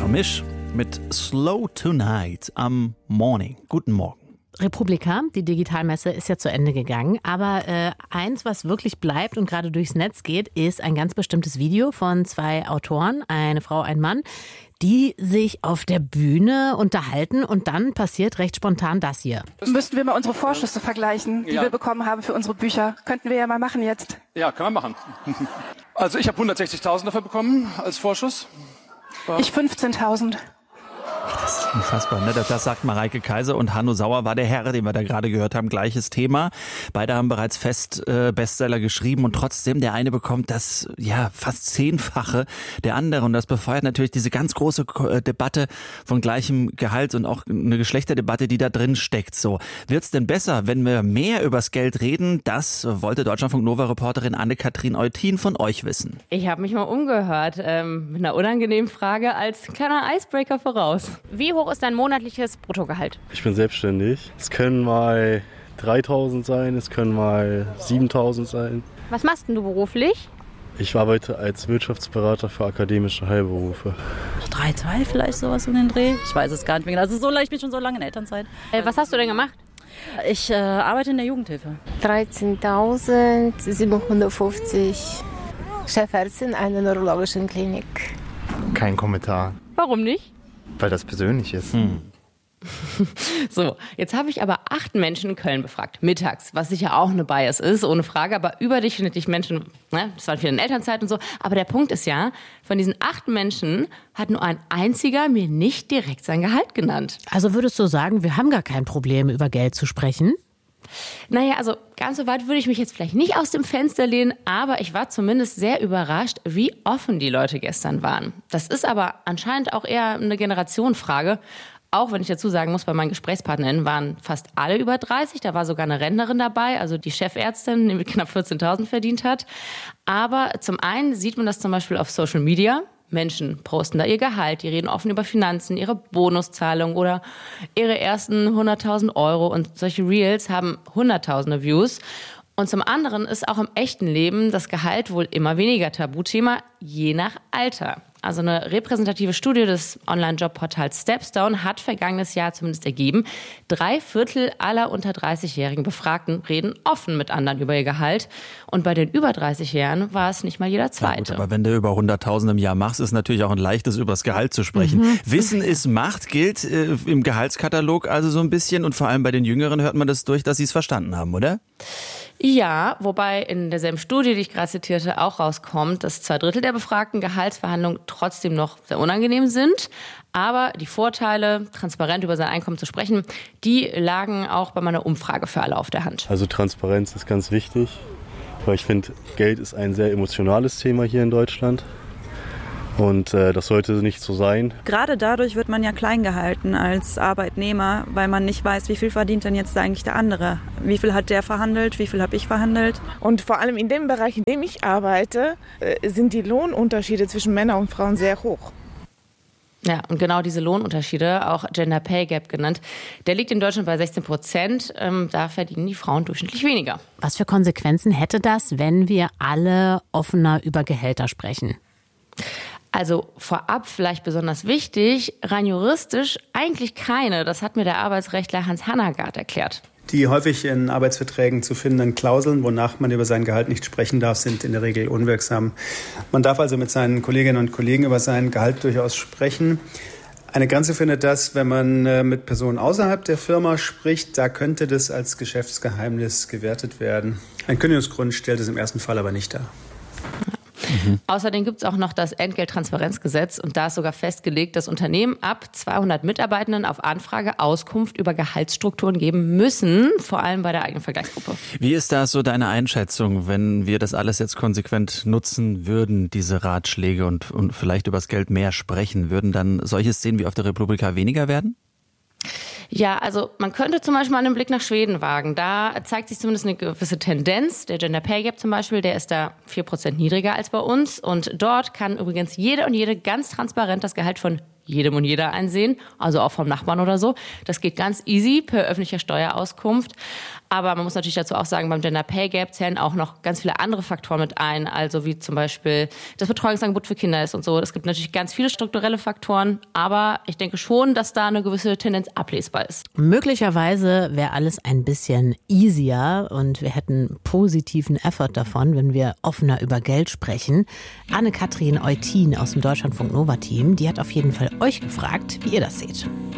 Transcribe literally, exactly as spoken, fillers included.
Joshua Misch mit Slow Tonight am Morning. Guten Morgen. Republika, die Digitalmesse ist ja zu Ende gegangen, aber äh, eins, was wirklich bleibt und gerade durchs Netz geht, ist ein ganz bestimmtes Video von zwei Autoren, eine Frau, ein Mann, die sich auf der Bühne unterhalten und dann passiert recht spontan das hier. Müssten wir mal unsere Vorschüsse vergleichen, die ja. wir bekommen haben für unsere Bücher. Könnten wir ja mal machen jetzt. Ja, können wir machen. Also ich habe hundertsechzigtausend dafür bekommen als Vorschuss. War Ich fünfzehntausend. Das ist unfassbar, ne? Das sagt Mareike Kaiser und Hanno Sauer war der Herr, den wir da gerade gehört haben. Gleiches Thema. Beide haben bereits fest äh, Bestseller geschrieben und trotzdem der eine bekommt das ja fast zehnfache der andere. Und das befeuert natürlich diese ganz große äh, Debatte von gleichem Gehalt und auch eine Geschlechterdebatte, die da drin steckt. So, wird's denn besser, wenn wir mehr übers Geld reden? Das wollte Deutschlandfunk Nova-Reporterin Anne-Kathrin Eutin von euch wissen. Ich habe mich mal umgehört ähm, mit einer unangenehmen Frage als kleiner Icebreaker voraus. Wie hoch ist dein monatliches Bruttogehalt? Ich bin selbstständig. Es können mal dreitausend sein, es können mal siebentausend sein. Was machst denn du beruflich? Ich arbeite als Wirtschaftsberater für akademische Heilberufe. drei Komma zwei vielleicht sowas um den Dreh. Ich weiß es gar nicht mehr. Also so, ich bin schon so lange in Elternzeit. Äh, was hast du denn gemacht? Ich äh, arbeite in der Jugendhilfe. dreizehntausendsiebenhundertfünfzig. Chefärztin einer neurologischen Klinik. Kein Kommentar. Warum nicht? Weil das persönlich ist. Hm. So, jetzt habe ich aber acht Menschen in Köln befragt, mittags, was sicher auch eine Bias ist, ohne Frage, aber überdurchschnittlich Menschen, ne, das waren viele in Elternzeit und so, aber der Punkt ist ja, von diesen acht Menschen hat nur ein einziger mir nicht direkt sein Gehalt genannt. Also würdest du sagen, wir haben gar kein Problem, über Geld zu sprechen? Naja, also ganz so weit würde ich mich jetzt vielleicht nicht aus dem Fenster lehnen, aber ich war zumindest sehr überrascht, wie offen die Leute gestern waren. Das ist aber anscheinend auch eher eine Generationenfrage. Auch wenn ich dazu sagen muss, bei meinen GesprächspartnerInnen waren fast alle über dreißig. Da war sogar eine Rentnerin dabei, also die Chefärztin, die mit knapp vierzehntausend verdient hat. Aber zum einen sieht man das zum Beispiel auf Social Media. Menschen posten da ihr Gehalt, die reden offen über Finanzen, ihre Bonuszahlung oder ihre ersten hunderttausend Euro und solche Reels haben hunderttausende Views. Und zum anderen ist auch im echten Leben das Gehalt wohl immer weniger Tabuthema, je nach Alter. Also eine repräsentative Studie des Online-Jobportals Stepstone hat vergangenes Jahr zumindest ergeben, drei Viertel aller unter dreißigjährigen Befragten reden offen mit anderen über ihr Gehalt. Und bei den über dreißigjährigen war es nicht mal jeder Zweite. Ja gut, aber wenn du über hunderttausend im Jahr machst, ist natürlich auch ein leichtes, über das Gehalt zu sprechen. Mhm. Wissen ist Macht gilt äh, im Gehaltskatalog also so ein bisschen. Und vor allem bei den Jüngeren hört man das durch, dass sie es verstanden haben, oder? Ja, wobei in derselben Studie, die ich gerade zitierte, auch rauskommt, dass zwei Drittel der befragten Gehaltsverhandlungen trotzdem noch sehr unangenehm sind. Aber die Vorteile, transparent über sein Einkommen zu sprechen, die lagen auch bei meiner Umfrage für alle auf der Hand. Also Transparenz ist ganz wichtig, weil ich finde, Geld ist ein sehr emotionales Thema hier in Deutschland. Und äh, das sollte nicht so sein. Gerade dadurch wird man ja klein gehalten als Arbeitnehmer, weil man nicht weiß, wie viel verdient denn jetzt eigentlich der andere. Wie viel hat der verhandelt, wie viel habe ich verhandelt. Und vor allem in dem Bereich, in dem ich arbeite, äh, sind die Lohnunterschiede zwischen Männern und Frauen sehr hoch. Ja, und genau diese Lohnunterschiede, auch Gender Pay Gap genannt, der liegt in Deutschland bei sechzehn Prozent. Ähm, da verdienen die Frauen durchschnittlich weniger. Was für Konsequenzen hätte das, wenn wir alle offener über Gehälter sprechen? Also vorab vielleicht besonders wichtig, rein juristisch eigentlich keine. Das hat mir der Arbeitsrechtler Hans Hannagard erklärt. Die häufig in Arbeitsverträgen zu findenden Klauseln, wonach man über sein Gehalt nicht sprechen darf, sind in der Regel unwirksam. Man darf also mit seinen Kolleginnen und Kollegen über sein Gehalt durchaus sprechen. Eine Grenze findet das, wenn man mit Personen außerhalb der Firma spricht. Da könnte das als Geschäftsgeheimnis gewertet werden. Ein Kündigungsgrund stellt es im ersten Fall aber nicht dar. Mhm. Außerdem gibt es auch noch das Entgelttransparenzgesetz und da ist sogar festgelegt, dass Unternehmen ab zweihundert Mitarbeitenden auf Anfrage Auskunft über Gehaltsstrukturen geben müssen, vor allem bei der eigenen Vergleichsgruppe. Wie ist da so deine Einschätzung, wenn wir das alles jetzt konsequent nutzen würden, diese Ratschläge und, und vielleicht über das Geld mehr sprechen, würden dann solche Szenen wie auf der Republika weniger werden? Ja, also man könnte zum Beispiel mal einen Blick nach Schweden wagen. Da zeigt sich zumindest eine gewisse Tendenz. Der Gender Pay Gap zum Beispiel, der ist da vier Prozent niedriger als bei uns. Und dort kann übrigens jeder und jede ganz transparent das Gehalt von jedem und jeder einsehen, also auch vom Nachbarn oder so. Das geht ganz easy per öffentlicher Steuerauskunft. Aber man muss natürlich dazu auch sagen, beim Gender Pay Gap zählen auch noch ganz viele andere Faktoren mit ein, also wie zum Beispiel das Betreuungsangebot für Kinder ist und so. Es gibt natürlich ganz viele strukturelle Faktoren, aber ich denke schon, dass da eine gewisse Tendenz ablesbar ist. Möglicherweise wäre alles ein bisschen easier und wir hätten positiven Effort davon, wenn wir offener über Geld sprechen. Anne-Kathrin Eutin aus dem Deutschlandfunk Nova Team, die hat auf jeden Fall euch gefragt, wie ihr das seht.